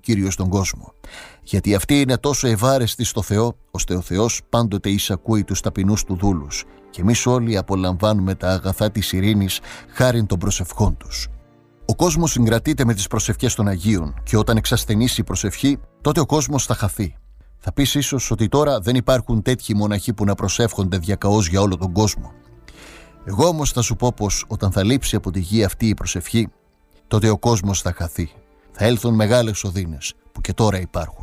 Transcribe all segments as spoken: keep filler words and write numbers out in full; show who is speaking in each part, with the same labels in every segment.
Speaker 1: Κύριος τον κόσμο. Γιατί αυτή είναι τόσο ευάρεστη στο Θεό, ώστε ο Θεός πάντοτε εισακούει τους ταπεινούς του δούλους, και εμείς όλοι απολαμβάνουμε τα αγαθά της ειρήνης χάριν των προσευχών τους. Ο κόσμος συγκρατείται με τις προσευχές των Αγίων, και όταν εξασθενήσει η προσευχή, τότε ο κόσμος θα χαθεί. Θα πεις ίσως ότι τώρα δεν υπάρχουν τέτοιοι μοναχοί που να προσεύχονται διακαώς για όλο τον κόσμο. Εγώ όμως θα σου πω πως όταν θα λείψει από τη γη αυτή η προσευχή, τότε ο κόσμος θα χαθεί. Θα έλθουν μεγάλες οδύνες που και τώρα υπάρχουν.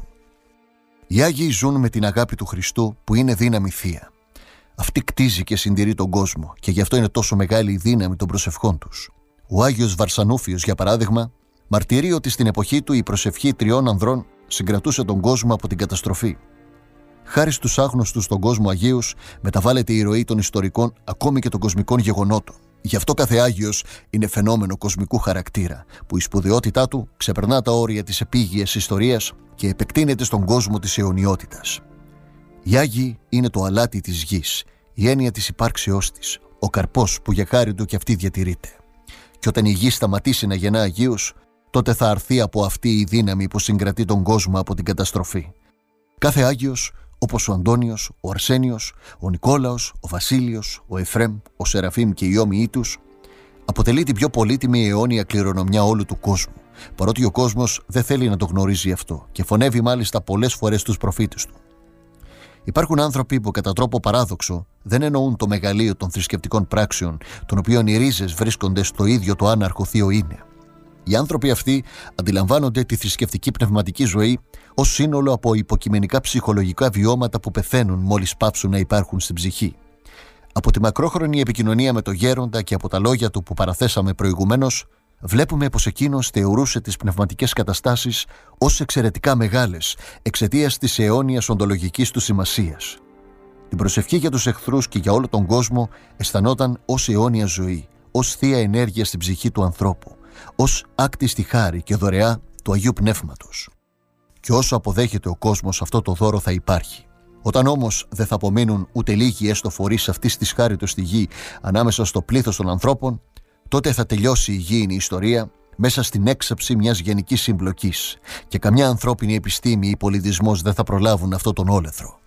Speaker 1: Οι Άγιοι ζουν με την αγάπη του Χριστού που είναι δύναμη θεία. Αυτή κτίζει και συντηρεί τον κόσμο, και γι' αυτό είναι τόσο μεγάλη η δύναμη των προσευχών τους. Ο Άγιος Βαρσανούφιος, για παράδειγμα, μαρτυρεί ότι στην εποχή του η προσευχή τριών ανδρών συγκρατούσε τον κόσμο από την καταστροφή. Χάρη στους άγνωστους στον κόσμο Αγίους, μεταβάλλεται η ροή των ιστορικών ακόμη και των κοσμικών γεγονότων. Γι' αυτό κάθε Άγιος είναι φαινόμενο κοσμικού χαρακτήρα, που η σπουδαιότητά του ξεπερνά τα όρια της επίγειας ιστορίας και επεκτείνεται στον κόσμο της αιωνιότητας. Οι Άγιοι είναι το αλάτι της γης, η έννοια της υπάρξεώς της, ο καρπός που για χάρη του και αυτή διατηρείται. Και όταν η γη σταματήσει να γεννά Αγίους, τότε θα αρθεί από αυτή η δύναμη που συγκρατεί τον κόσμο από την καταστροφή. Κάθε Άγιος, όπως ο Αντώνιος, ο Αρσένιος, ο Νικόλαος, ο Βασίλειος, ο Εφρέμ, ο Σεραφείμ και οι όμοιοι τους, αποτελεί την πιο πολύτιμη αιώνια κληρονομιά όλου του κόσμου, παρότι ο κόσμος δεν θέλει να το γνωρίζει αυτό και φωνεύει μάλιστα πολλές φορές τους προφήτες του. Υπάρχουν άνθρωποι που κατά τρόπο παράδοξο δεν εννοούν το μεγαλείο των θρησκευτικών πράξεων, των οποίων οι ρίζες βρίσκονται στο ίδιο το άναρχο θείο είναι. Οι άνθρωποι αυτοί αντιλαμβάνονται τη θρησκευτική πνευματική ζωή ως σύνολο από υποκειμενικά ψυχολογικά βιώματα που πεθαίνουν μόλις πάψουν να υπάρχουν στην ψυχή. Από τη μακρόχρονη επικοινωνία με το γέροντα και από τα λόγια του που παραθέσαμε προηγουμένως, βλέπουμε πως εκείνος θεωρούσε τις πνευματικές καταστάσεις ως εξαιρετικά μεγάλες εξαιτίας της αιώνιας οντολογικής του σημασίας. Την προσευχή για τους εχθρούς και για όλο τον κόσμο αισθανόταν ως αιώνια ζωή, ως θεία ενέργεια στην ψυχή του ανθρώπου, ως άκτιστη χάρη και δωρεά του Αγίου Πνεύματος. Και όσο αποδέχεται ο κόσμος αυτό το δώρο θα υπάρχει. Όταν όμως δεν θα απομείνουν ούτε λίγοι έστω φορείς αυτής της χάριτος στη γη ανάμεσα στο πλήθος των ανθρώπων, τότε θα τελειώσει η γήινη ιστορία μέσα στην έξαψη μιας γενικής συμπλοκής και καμιά ανθρώπινη επιστήμη ή πολιτισμός δεν θα προλάβουν αυτό τον όλεθρο.